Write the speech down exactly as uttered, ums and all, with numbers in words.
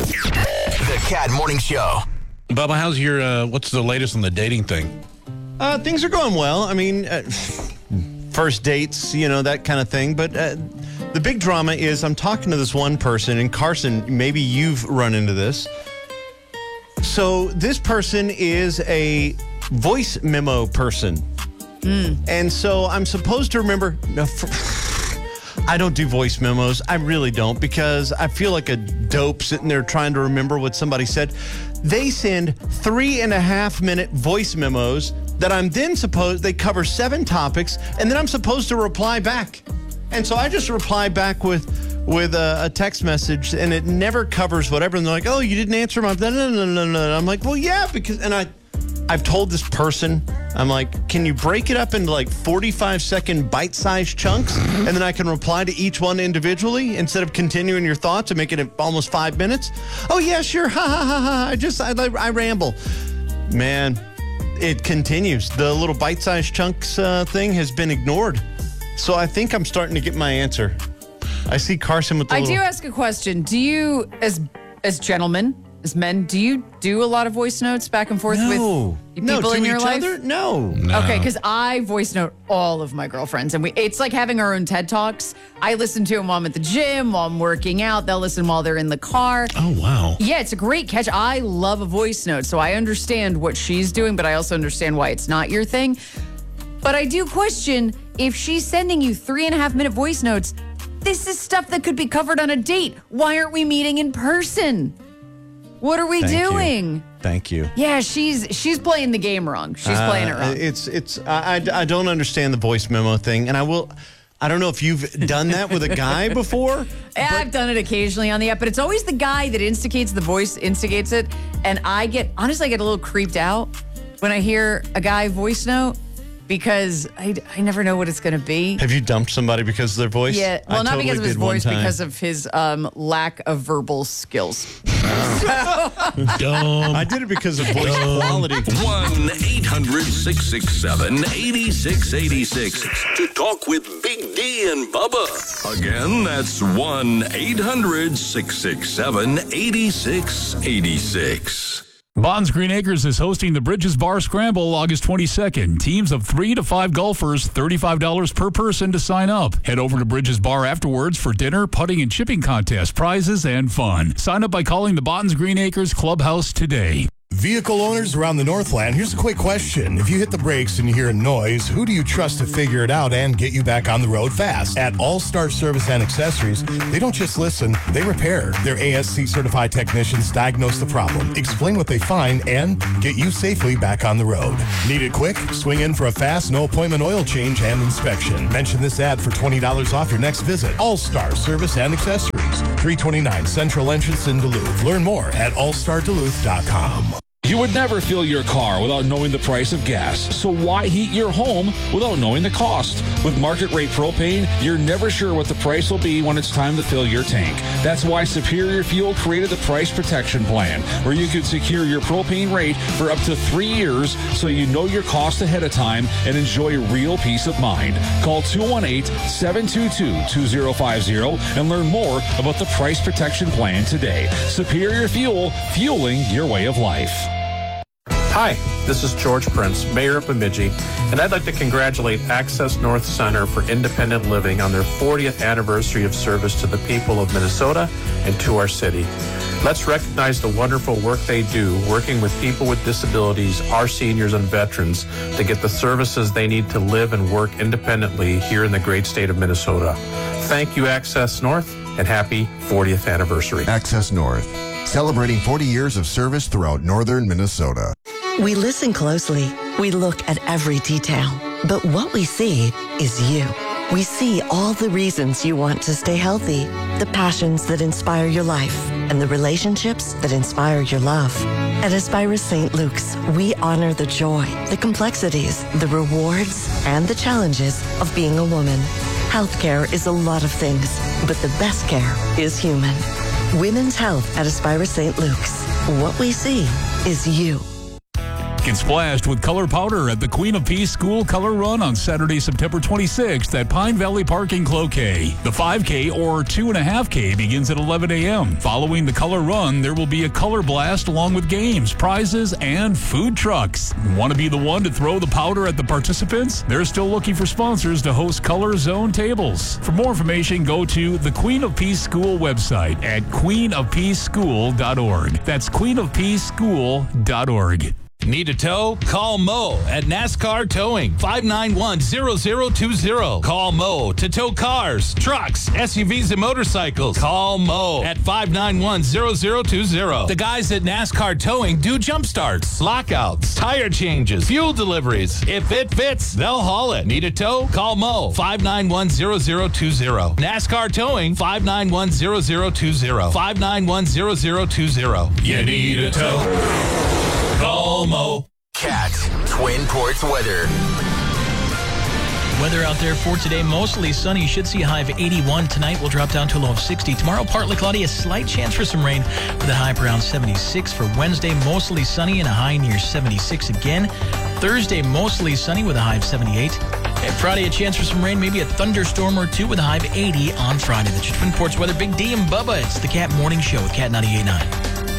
The Cat Morning Show. Bubba, how's your, uh, what's the latest on the dating thing? Uh, things are going well. I mean, uh, first dates, you know, that kind of thing. But uh, the big drama is I'm talking to this one person, and Carson, maybe you've run into this. So this person is a voice memo person. Mm. And so I'm supposed to remember... No, for, I don't do voice memos. I really don't, because I feel like a dope sitting there trying to remember what somebody said. They send three and a half minute voice memos that I'm then supposed, they cover seven topics, and then I'm supposed to reply back. And so I just reply back with with a, a text message, and it never covers whatever. And they're like, oh, you didn't answer my... No, no, no, no, no. I'm like, well, yeah, because... And I... I've told this person, I'm like, can you break it up into like forty-five second bite-sized chunks, and then I can reply to each one individually instead of continuing your thoughts and making it almost five minutes? Oh, yeah, sure. Ha, ha, ha, ha. I just, I, I ramble. Man, it continues. The little bite-sized chunks uh, thing has been ignored. So I think I'm starting to get my answer. I see Carson with the I little... do ask a question. Do you, as as gentlemen... As men, do you do a lot of voice notes back and forth no. with people no, in to your each life? Other? No. no. Okay, because I voice note all of my girlfriends, and we it's like having our own TED Talks. I listen to them while I'm at the gym, while I'm working out. They'll listen while they're in the car. Oh, wow. Yeah, it's a great catch. I love a voice note, so I understand what she's doing, but I also understand why it's not your thing. But I do question, if she's sending you three and a half minute voice notes, this is stuff that could be covered on a date. Why aren't we meeting in person? What are we Thank doing? You. Thank you. Yeah, she's she's playing the game wrong. She's uh, playing it wrong. It's it's I, I, I don't understand the voice memo thing, and I will. I don't know if you've done that with a guy before. Yeah, I've done it occasionally on the app, but it's always the guy that instigates the voice, instigates it, and I get honestly I get a little creeped out when I hear a guy voice note, because I, I never know what it's going to be. Have you dumped somebody because of their voice? Yeah, well, I not totally because of his did one voice, time. because of his um, lack of verbal skills. Dumb. I did it because of voice quality. one eight hundred six six seven eight six eight six to talk with Big D and Bubba. Again, that's one eight hundred six six seven eight six eight six. Bonds Green Acres is hosting the Bridges Bar Scramble August twenty-second. Teams of three to five golfers, thirty-five dollars per person to sign up. Head over to Bridges Bar afterwards for dinner, putting and chipping contest, prizes, and fun. Sign up by calling the Bonds Green Acres Clubhouse today. Vehicle owners around the Northland, here's a quick question. If you hit the brakes and you hear a noise, who do you trust to figure it out and get you back on the road fast? At All-Star Service and Accessories, they don't just listen, they repair. Their A S C certified technicians diagnose the problem, explain what they find, and get you safely back on the road. Need it quick? Swing in for a fast, no-appointment oil change and inspection. Mention this ad for twenty dollars off your next visit. All-Star Service and Accessories, three twenty-nine Central Entrance in Duluth. Learn more at all star duluth dot com. You would never fill your car without knowing the price of gas. So why heat your home without knowing the cost? With market rate propane, you're never sure what the price will be when it's time to fill your tank. That's why Superior Fuel created the Price Protection Plan, where you could secure your propane rate for up to three years so you know your cost ahead of time and enjoy real peace of mind. Call two one eight, seven two two, two zero five zero and learn more about the Price Protection Plan today. Superior Fuel, fueling your way of life. Hi, this is George Prince, Mayor of Bemidji, and I'd like to congratulate Access North Center for Independent Living on their fortieth anniversary of service to the people of Minnesota and to our city. Let's recognize the wonderful work they do working with people with disabilities, our seniors and veterans, to get the services they need to live and work independently here in the great state of Minnesota. Thank you, Access North, and happy fortieth anniversary. Access North, celebrating forty years of service throughout northern Minnesota. We listen closely. We look at every detail. But what we see is you. We see all the reasons you want to stay healthy, the passions that inspire your life, and the relationships that inspire your love. At Aspira Saint Luke's, we honor the joy, the complexities, the rewards, and the challenges of being a woman. Healthcare is a lot of things, but the best care is human. Women's health at Aspira Saint Luke's. What we see is you. Get splashed with color powder at the Queen of Peace School Color Run on Saturday, September twenty-sixth at Pine Valley Park in Cloquet. The five K or two point five K begins at eleven a.m. Following the color run, there will be a color blast along with games, prizes, and food trucks. Want to be the one to throw the powder at the participants? They're still looking for sponsors to host Color Zone tables. For more information, go to the Queen of Peace School website at queen of peace school dot org. That's queen of peace school dot org. Need a tow? Call Mo at NASCAR Towing, five nine one, zero zero two zero. Call Mo to tow cars, trucks, S U Vs, and motorcycles. Call Mo at five nine one, zero zero two zero. The guys at NASCAR Towing do jump starts, lockouts, tire changes, fuel deliveries. If it fits, they'll haul it. Need a tow? Call Mo, five nine one, zero zero two zero. NASCAR Towing, five nine one, zero zero two zero. five nine one, zero zero two zero. You need a tow? Call Mo. Cat Twin Ports weather. Weather out there for today, mostly sunny. Should see a high of eighty-one. Tonight will drop down to a low of sixty. Tomorrow, partly cloudy, a slight chance for some rain with a high of around seventy-six. For Wednesday, mostly sunny and a high near seventy-six again. Thursday, mostly sunny with a high of seventy-eight. And Friday, a chance for some rain, maybe a thunderstorm or two with a high of eighty on Friday. That's your Twin Ports weather. Big D and Bubba. It's the Cat Morning Show with Cat ninety-eight point nine.